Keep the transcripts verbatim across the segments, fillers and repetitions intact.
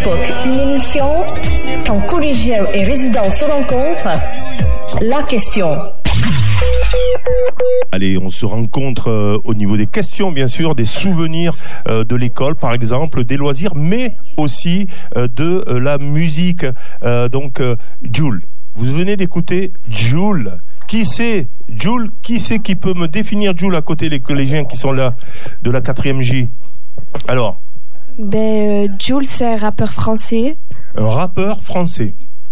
l'époque, une émission quand collégiens et résidents se rencontrent. La question. Allez, on se rencontre euh, au niveau des questions, bien sûr, des souvenirs euh, de l'école, par exemple, des loisirs, mais aussi euh, de euh, la musique. Euh, donc, euh, Jul, vous venez d'écouter Jul. Qui c'est Jul? Qui c'est qui peut me définir Jul à côté des collégiens qui sont là, de la quatrième J? Alors Ben, euh, Jul, c'est un rappeur français. Un rappeur français.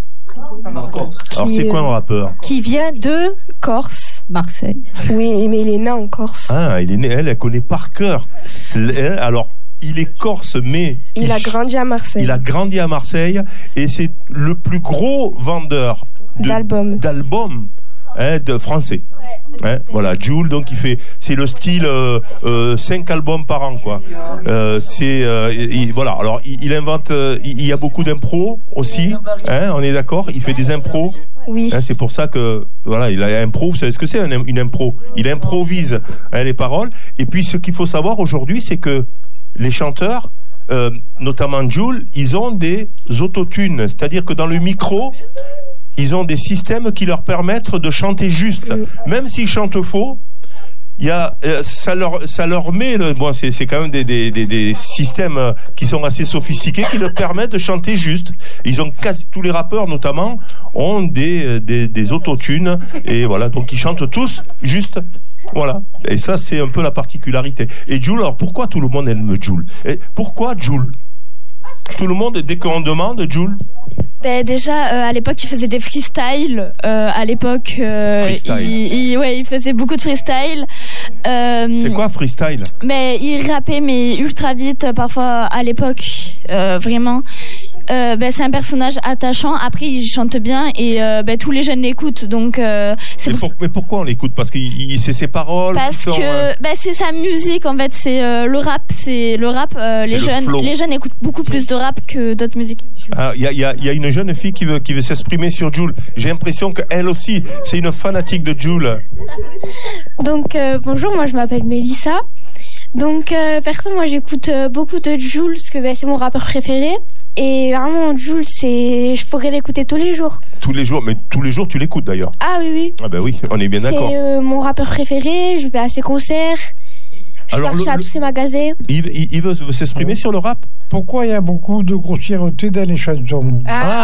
Alors, c'est quoi un rappeur? Qui vient de Corse. Marseille. Oui, mais il est né en Corse. Ah, il est né, elle, elle connaît par cœur. Elle, alors, il est corse, mais... Il, il a grandi à Marseille. Il a grandi à Marseille, et c'est le plus gros vendeur de, d'albums. D'albums. Hein, de français. Hein, voilà, Jul, donc il fait, c'est le style euh, euh, cinq albums par an, quoi. Euh, c'est, euh, il, voilà. Alors, il, il invente, euh, il, il y a beaucoup d'impro aussi. Hein, on est d'accord. Il fait des impros. Oui. Hein, c'est pour ça que, voilà, il a impro. Vous savez ce que c'est une, une impro? Il improvise hein, les paroles. Et puis, ce qu'il faut savoir aujourd'hui, c'est que les chanteurs, euh, notamment Jul, ils ont des autotunes, c'est-à-dire que dans le micro, ils ont des systèmes qui leur permettent de chanter juste. Mmh. Même s'ils chantent faux, il y a, ça leur, ça leur met, le, bon, c'est, c'est quand même des, des, des, des systèmes qui sont assez sophistiqués qui leur permettent de chanter juste. Ils ont quasi, tous les rappeurs notamment, ont des, des, des autotunes et voilà, donc ils chantent tous juste. Voilà. Et ça, c'est un peu la particularité. Et Jul, alors pourquoi tout le monde aime Jul? Et pourquoi Jul? Tout le monde, dès qu'on demande, Jul? Ben déjà, euh, à l'époque, il faisait des freestyles. Euh, à l'époque, euh, freestyle. Il, il, ouais, il faisait beaucoup de freestyle. Euh, c'est quoi freestyle? Ben, il rappait mais ultra vite, parfois à l'époque, euh, vraiment. Euh, ben, c'est un personnage attachant. Après, il chante bien et euh, ben, tous les jeunes l'écoutent. Donc, euh, c'est mais, pour... pour, mais pourquoi on l'écoute? Parce que il, c'est ses paroles. Parce sont, que euh... ben, c'est sa musique en fait. C'est euh, le rap. C'est le rap. Euh, les jeunes, flow. les jeunes écoutent beaucoup plus de rap que d'autres musiques. Il y a, y, a, y a une jeune fille qui veut, qui veut s'exprimer sur Jul. J'ai l'impression qu'elle aussi, c'est une fanatique de Jul. Donc euh, bonjour, moi je m'appelle Mélissa. Donc euh, perso, moi j'écoute euh, beaucoup de Jul parce que bah, c'est mon rappeur préféré. Et vraiment, Jul, c'est, je pourrais l'écouter tous les jours. Tous les jours, mais tous les jours tu l'écoutes d'ailleurs. Ah oui oui. Ah ben oui, on est bien c'est, d'accord. C'est euh, mon rappeur préféré. Je vais à ses concerts. Je Alors, marche le, à tous ses magasins. Il, il, il veut s'exprimer sur le rap? Pourquoi il y a beaucoup de grossièreté dans les chansons?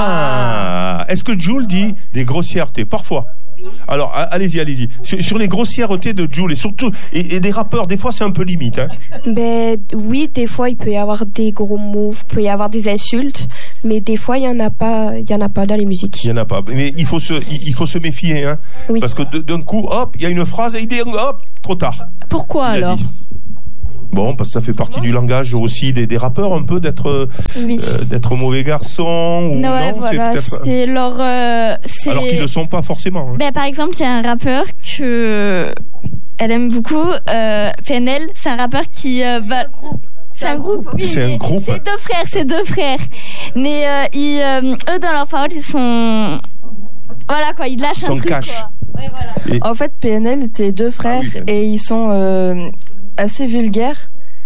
Ah, ah. Est-ce que Jul dit des grossièretés? Parfois. Alors, allez-y, allez-y. Sur, sur les grossièretés de Jul et surtout et, et des rappeurs, des fois c'est un peu limite. Hein. Ben oui, des fois il peut y avoir des gros mots, il peut y avoir des insultes, mais des fois il y en a pas, il y en a pas dans les musiques. Il y en a pas. Mais il faut se, il faut se méfier, hein. Oui. Parce que d'un coup, hop, il y a une phrase et il dit, hop, trop tard. Pourquoi alors? Bon, parce que ça fait partie du langage aussi des, des rappeurs, un peu d'être, oui. euh, d'être mauvais garçon. Ou non, ouais, non, voilà, c'est, c'est leur. Euh, c'est... Alors qu'ils ne le sont pas forcément. Hein. Ben, par exemple, il y a un rappeur que elle aime beaucoup, euh, P N L. C'est un rappeur qui euh, va. C'est un groupe. Oui, c'est un groupe. C'est deux frères, c'est deux frères. Mais euh, ils, euh, eux, dans leurs paroles, ils sont. Voilà quoi, ils lâchent un truc. Cash. Quoi. Ouais, voilà. Et... En fait, P N L, c'est deux frères ah, oui, et ils sont euh, assez vulgaires.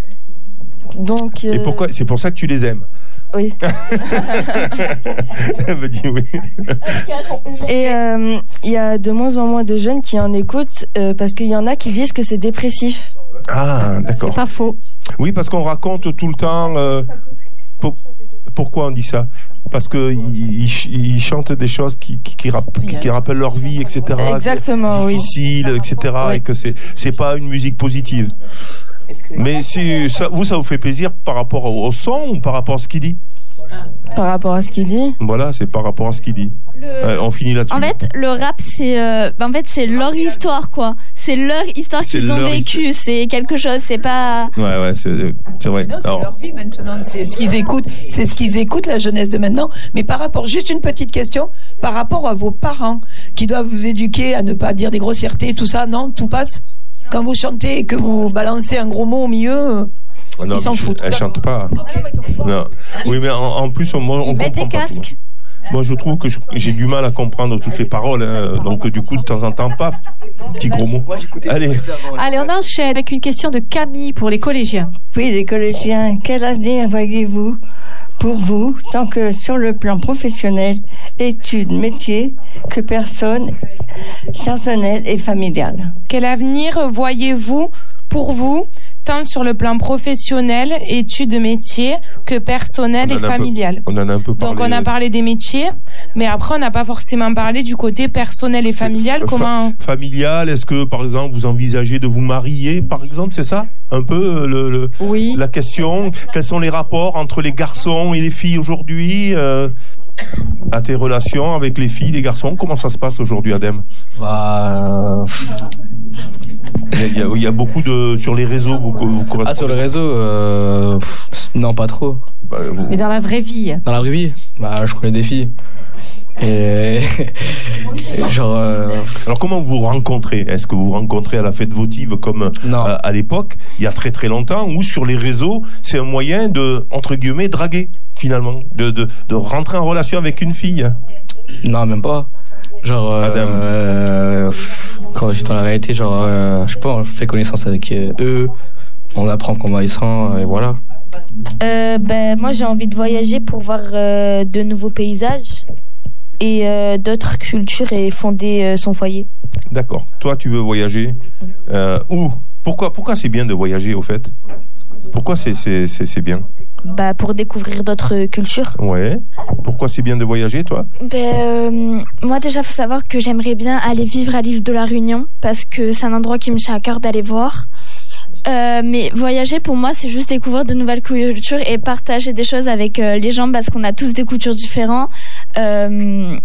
Donc. Euh... Et pourquoi? C'est pour ça que tu les aimes. Oui. Elle me dit oui. Et il euh, y a de moins en moins de jeunes qui en écoutent euh, parce qu'il y en a qui disent que c'est dépressif. Ah, d'accord. C'est pas faux. Oui, parce qu'on raconte tout le temps. Euh, pour, pourquoi on dit ça? Parce que ils, ils chantent des choses qui qui, qui, rapp, qui, qui rappellent leur vie, et cetera. Exactement. Difficiles, oui. et cetera. Oui. Et que c'est c'est pas une musique positive. Mais si ça, vous, ça vous fait plaisir par rapport au, au son ou par rapport à ce qu'il dit? Par rapport à ce qu'il dit. Voilà, c'est par rapport à ce qu'il dit. Le... Euh, on finit là-dessus. En fait, le rap, c'est, euh, en fait, c'est leur histoire, quoi. C'est leur histoire c'est qu'ils ont vécue. Histoire. C'est quelque chose. C'est pas. Ouais, ouais, c'est, c'est vrai. Non, c'est Alors... leur vie maintenant. C'est ce qu'ils écoutent. C'est ce qu'ils écoutent, la jeunesse de maintenant. Mais par rapport, juste une petite question, par rapport à vos parents qui doivent vous éduquer à ne pas dire des grossièretés, tout ça, non, tout passe. Quand vous chantez et que vous balancez un gros mot au milieu, non, ils s'en foutent. Elle chante pas. Non. Oui, mais en, en plus, on, on ils comprend pas. Casques. Tout. Moi, je trouve que je, j'ai du mal à comprendre toutes les paroles. Hein. Donc, du coup, de temps en temps, paf, petit gros mot. Allez. Allez, on enchaîne avec une question de Camille pour les collégiens. Oui, les collégiens, quelle année voyez-vous pour vous, tant que sur le plan professionnel, études, métiers, que personne, personnel et familial. Quel avenir voyez-vous pour vous, tant sur le plan professionnel, études, métiers, que personnel et familial? Peu, on en a un peu parlé. Donc on a parlé des métiers, mais après on n'a pas forcément parlé du côté personnel et familial. Fa- Comment familial, est-ce que par exemple vous envisagez de vous marier, par exemple, c'est ça un peu le, le oui. la question? Quels sont les rapports entre les garçons et les filles aujourd'hui euh, à tes relations avec les filles, les garçons? Comment ça se passe aujourd'hui, Adem? Bah, euh... il, y a, il y a beaucoup de sur les réseaux. Vous, vous ah, sur les réseaux, euh... non, pas trop. Bah, vous... Mais dans la vraie vie. Dans la vraie vie, bah, je connais des filles. Et, et genre. Euh... Alors comment vous vous rencontrez? Est-ce que vous vous rencontrez à la fête votive comme non. à, à l'époque, il y a très très longtemps, ou sur les réseaux, c'est un moyen de entre guillemets draguer finalement, de de, de rentrer en relation avec une fille? Non, même pas. Genre, euh, Adam. Euh, quand j'étais dans la réalité, genre, euh, je sais pas, on fait connaissance avec euh, eux, on apprend comment ils sont, et voilà. Euh, ben, moi, j'ai envie de voyager pour voir euh, de nouveaux paysages et euh, d'autres cultures et fonder euh, son foyer. D'accord. Toi, tu veux voyager euh, où? Pourquoi, pourquoi c'est bien de voyager, au fait? Pourquoi c'est, c'est, c'est, c'est bien? Bah, pour découvrir d'autres cultures. Ouais. Pourquoi c'est bien de voyager, toi? Ben, euh, moi, déjà, faut savoir que j'aimerais bien aller vivre à l'île de la Réunion parce que c'est un endroit qui me tient à cœur d'aller voir. Euh, mais voyager, pour moi, c'est juste découvrir de nouvelles cultures et partager des choses avec euh, les gens parce qu'on a tous des cultures différentes. Euh,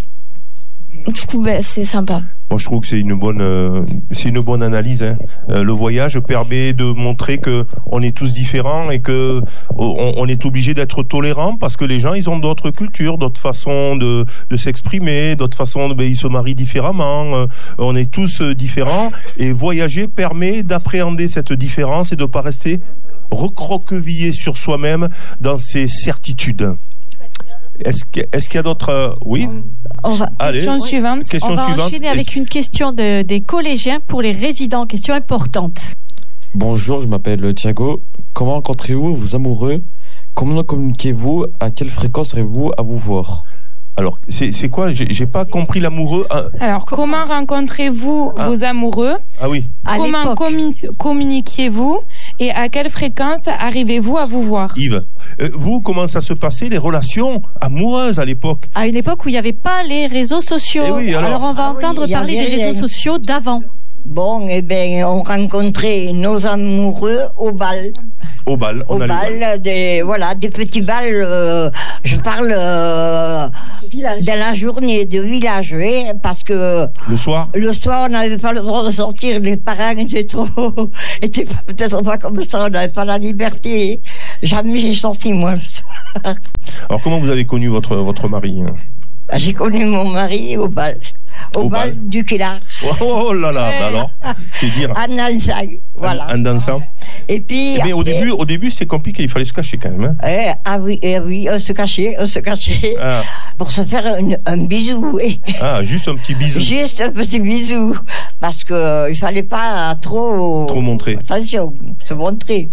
du coup, ben, c'est sympa. Moi, je trouve que c'est une bonne, euh, c'est une bonne analyse. Hein. Euh, le voyage permet de montrer que on est tous différents et que on, on est obligé d'être tolérant parce que les gens, ils ont d'autres cultures, d'autres façons de, de s'exprimer, d'autres façons, de, ben, ils se marient différemment. Euh, on est tous euh, différents et voyager permet d'appréhender cette différence et de pas rester recroquevillé sur soi-même dans ses certitudes. Est-ce qu'il, est-ce qu'il y a d'autres... Euh, oui on va, Allez. Question suivante. Question on va suivante. enchaîner avec est-ce... une question de, des collégiens pour les résidents. Question importante. Bonjour, je m'appelle Thiago. Comment rencontrez-vous vos amoureux? Comment communiquez-vous? À quelle fréquence arrivez-vous à vous voir? Alors, c'est, c'est quoi? J'ai, j'ai pas compris l'amoureux. Ah. Alors, comment rencontrez-vous ah. vos amoureux? Ah oui. À comment commu- communiquiez-vous? Et à quelle fréquence arrivez-vous à vous voir? Yves, euh, vous, comment ça se passait, les relations amoureuses à l'époque? À une époque où il n'y avait pas les réseaux sociaux. Eh oui, alors... alors on va ah entendre oui, parler des rien. réseaux sociaux d'avant. Bon, eh bien, on rencontrait nos amoureux au bal. Au bal, on au allait bal, au bal. Des, voilà, des petits balles, euh, je parle euh, dans la journée de village, oui, parce que... Le soir Le soir, on n'avait pas le droit de sortir, les parents étaient trop... étaient pas, peut-être pas comme ça, on n'avait pas la liberté. Jamais j'ai sorti, moi, le soir. Alors, comment vous avez connu votre, votre mari? J'ai connu mon mari au bal. Au, au bal, bal du Quillard. Oh, oh là là, bah alors, c'est dire. En dansant, voilà. En, en dansant. Et puis. Mais au début, au début, c'est compliqué, il fallait se cacher quand même. Hein. Eh, ah oui, eh oui, on se cachait, on se cachait. Ah. Pour se faire une, un bisou. Ah, juste un petit bisou. Juste un petit bisou. Parce que euh, il fallait pas trop. Trop montrer. Attention, se montrer.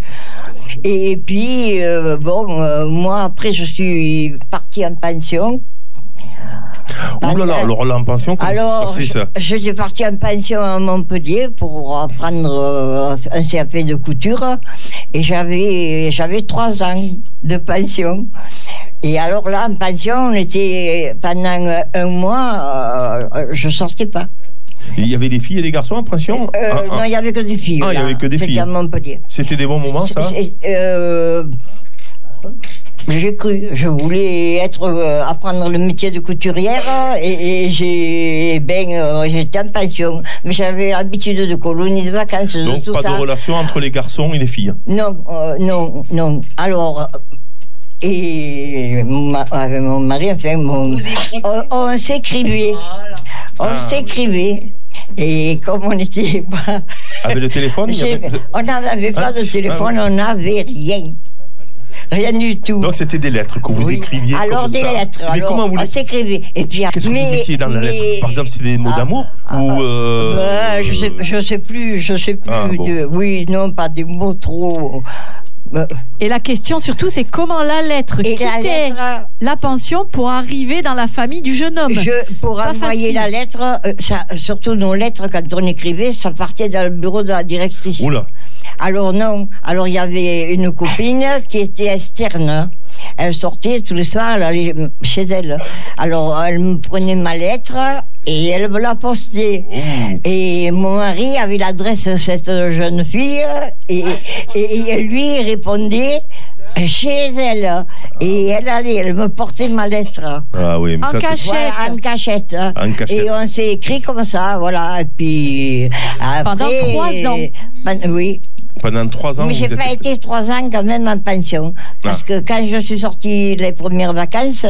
Et puis, euh, bon, euh, moi, après, je suis partie en pension. Ouh là là, alors là en pension, comment alors, ça se passait ça? Je suis partie en pension à Montpellier pour apprendre euh, un C A P de couture et j'avais j'avais trois ans de pension. Et alors là en pension, on était pendant un mois, euh, je sortais pas. Et il y avait des filles et des garçons en pension? euh, ah, Non, il y avait que des filles. Ah, il y avait que des filles. C'était à Montpellier. C'était des bons moments, ça? C'est, euh, J'ai cru, je voulais être euh, apprendre le métier de couturière et, et j'ai ben euh, j'étais en pension, mais j'avais l'habitude de colonies de vacances. Donc de tout pas ça. de relation entre les garçons et les filles. Non, euh, non, non. Alors et ma, avec mon mari, enfin mon, on, on s'écrivait, on ah, s'écrivait. Et comme on était pas avec le téléphone, il y avait... on n'avait pas ah, de téléphone, ah, oui. On n'avait rien. Rien du tout. Donc c'était des lettres que vous oui. écriviez. Alors comme des ça. lettres. Mais alors, comment vous on les... s'écrivait. Et puis qu'est-ce mais, que vous mettiez dans la mais... lettre? Par exemple, c'est des mots ah, d'amour ah, ou euh... bah, je sais, je sais plus, je sais plus. Ah, bon. de... Oui, non, pas des mots trop. Et la question surtout, c'est comment la lettre Et quittait la lettre- la pension pour arriver dans la famille du jeune homme. Je, pour Pas envoyer facile. la lettre, euh, ça, surtout nos lettres, quand on écrivait, ça partait dans le bureau de la directrice. Oula. Alors non, alors il y avait une copine qui était externe. Elle sortait tous les soirs, elle allait chez elle. Alors elle me prenait ma lettre et elle me la postait. Et mon mari avait l'adresse de cette jeune fille et, et, et lui il répondait chez elle. Et elle allait, elle me portait ma lettre. Ah oui, mais En ça, c'est- cachette. Voilà, en cachette. En cachette. Et on s'est écrit comme ça, voilà. Et puis après, Pendant trois ans. Ben, oui. Pendant trois ans, Mais vous j'ai êtes- pas été trois ans quand même en pension. Parce que quand je suis sortie les premières vacances,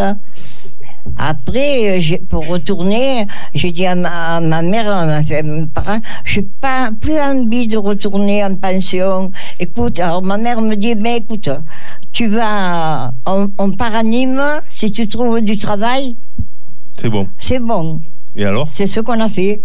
après, j'ai- pour retourner, j'ai dit à ma, à ma mère, à ma- à mes parents, j'ai pas plus envie de retourner en pension. Écoute, alors ma mère me dit, mais écoute, tu vas, on, on part à Nîmes, si tu trouves du travail, C'est bon. c'est bon. Et alors? C'est ce qu'on a fait.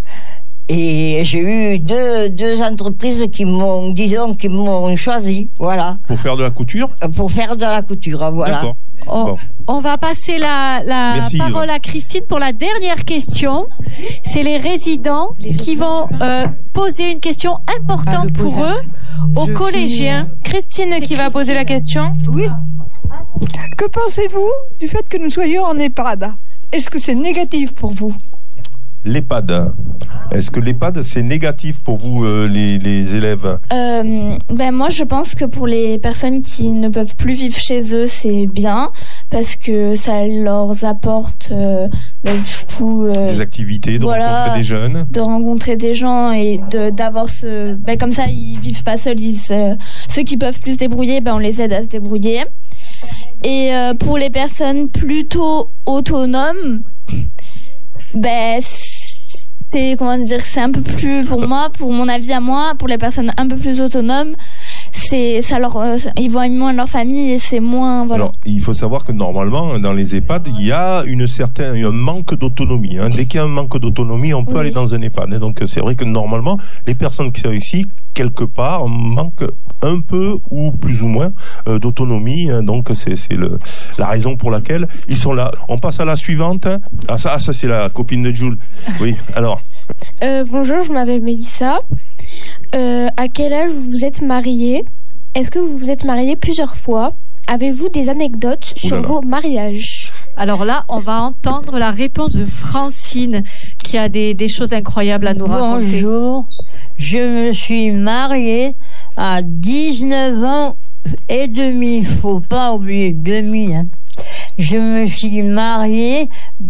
Et j'ai eu deux, deux entreprises qui m'ont, disons, qui m'ont choisi, voilà. Pour faire de la couture? Pour faire de la couture, voilà. D'accord. On, Bon. on va passer la, la Merci, parole Yvan. à Christine pour la dernière question. C'est les résidents qui vont euh, poser une question importante pour eux aux collégiens. Christine qui va poser la question. Oui. Que pensez-vous du fait que nous soyons en EHPAD? Est-ce que c'est négatif pour vous? L'EHPAD. Est-ce que l'EHPAD, c'est négatif pour vous, euh, les, les élèves? Euh, ben moi je pense que pour les personnes qui ne peuvent plus vivre chez eux c'est bien parce que ça leur apporte euh, ben, du coup euh, Des activités, de voilà, rencontrer des jeunes? de rencontrer des gens et de d'avoir ce ben comme ça ils vivent pas seuls, ils se- ceux qui peuvent plus se débrouiller ben on les aide à se débrouiller. Et euh, pour les personnes plutôt autonomes, ben c'est comment dire, c'est un peu plus pour moi, pour mon avis à moi, pour les personnes un peu plus autonomes, c'est ça leur euh, ils voient moins leur famille et c'est moins voilà. Alors, il faut savoir que normalement, dans les EHPAD, il y a une certaine, un manque d'autonomie. Hein. Dès qu'il y a un manque d'autonomie, on peut Oui. aller dans un EHPAD. hein. Donc, c'est vrai que normalement, les personnes qui sont ici, quelque part, manquent un peu ou plus ou moins euh, d'autonomie. hein. Donc, c'est, c'est le, la raison pour laquelle ils sont là. On passe à la suivante. Ah, ça, ah, ça c'est la copine de Jules. Oui, alors. Euh, bonjour, je m'appelle Mélissa. Euh, à quel âge vous vous êtes mariée? Est-ce que vous vous êtes mariée plusieurs fois? Avez-vous des anecdotes sur Oulala. vos mariages? Alors là, on va entendre la réponse de Francine qui a des, des choses incroyables à nous raconter. Bonjour, je me suis mariée à dix-neuf ans et demi, faut pas oublier demi. Hein. Je me suis mariée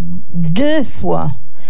deux fois.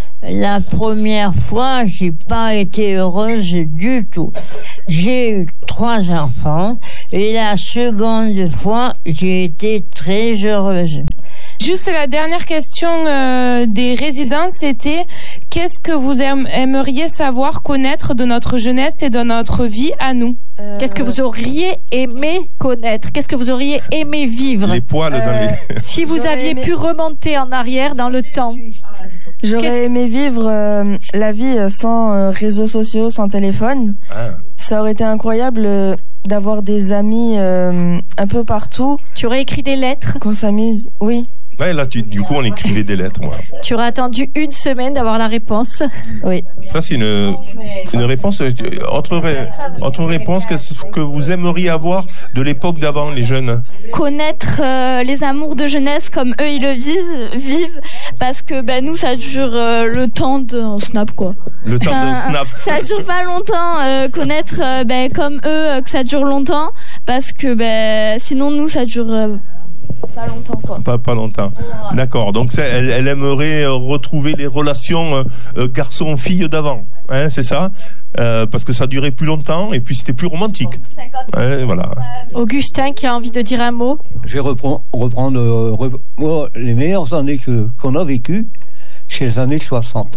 La première fois, j'ai pas été heureuse du tout. J'ai eu trois enfants et la seconde fois, j'ai été très heureuse. Juste la dernière question euh, des résidents, c'était qu'est-ce que vous aim- aimeriez savoir, connaître de notre jeunesse et de notre vie à nous? Qu'est-ce que vous auriez aimé connaître? Qu'est-ce que vous auriez aimé vivre? Les poils dans les... Si vous J'aurais aviez aimé- pu remonter en arrière dans le temps. J'aurais aimé vivre euh, la vie sans euh, réseaux sociaux, sans téléphone. Ah. Ça aurait été incroyable euh, d'avoir des amis euh, un peu partout. Tu aurais écrit des lettres? Qu'on s'amuse, oui. Ouais, là, tu, du coup, on écrivait des lettres, moi. Tu aurais attendu une semaine d'avoir la réponse? Oui. Ça, c'est une, une réponse. euh, Autre, ré- autre réponse, qu'est-ce que vous aimeriez avoir de l'époque d'avant, les jeunes? Connaître euh, les amours de jeunesse comme eux ils le vivent, vivent parce que ben nous ça dure euh, le temps d'un snap quoi. Le temps d'un Enfin, snap. Ça dure pas longtemps euh, connaître euh, ben comme eux euh, que ça dure longtemps parce que ben sinon nous ça dure euh, pas longtemps quoi. Pas, pas longtemps. D'accord. Donc, c'est- elle, elle aimerait euh, retrouver les relations euh, euh, garçon-fille d'avant. Hein, c'est ça? Euh, parce que ça durait plus longtemps et puis c'était plus romantique. Ouais, voilà. Augustin qui a envie de dire un mot. Je vais reprendre, reprendre euh, re- moi, les meilleures années que, qu'on a vécues, c'est les années soixante.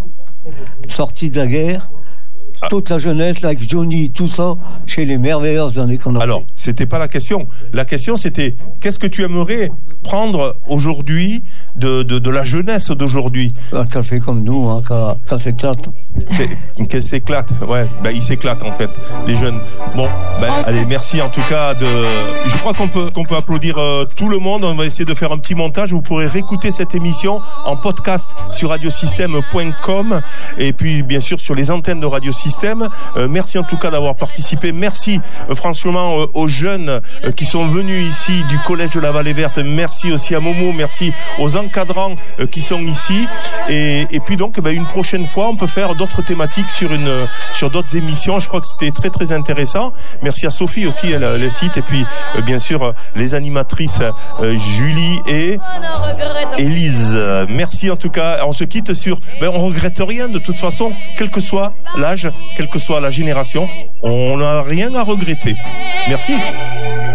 Sortie de la guerre, toute la jeunesse, là, avec Johnny, tout ça, c'est les merveilleuses années qu'on a Alors, c'était pas la question. La question, c'était qu'est-ce que tu aimerais prendre aujourd'hui de, de, de la jeunesse d'aujourd'hui. Qu'elle fait comme nous, hein, qu'elle s'éclate. Qu'elle, qu'elle s'éclate, ouais, ben, ils s'éclatent en fait, les jeunes. Bon, ben, allez, merci en tout cas de. Je crois qu'on peut, qu'on peut applaudir euh, tout le monde. On va essayer de faire un petit montage. Vous pourrez réécouter cette émission en podcast sur radiosystème point com et puis bien sûr sur les antennes de Radiosystème. Euh, merci en tout cas d'avoir participé. Merci euh, franchement euh, aux jeunes euh, qui sont venus ici du collège de la Vallée Verte. Merci aussi à Momo. Merci aux encadrants euh, qui sont ici. Et, et puis donc, ben, une prochaine fois, on peut faire d'autres thématiques sur une, euh, sur d'autres émissions. Je crois que c'était très très intéressant. Merci à Sophie aussi, elle, le site, et puis euh, bien sûr euh, les animatrices euh, Julie et Élise. Merci en tout cas. On se quitte sur. Ben, on regrette rien de toute façon, quel que soit l'âge, quelle que soit la génération, on n'a rien à regretter. Merci.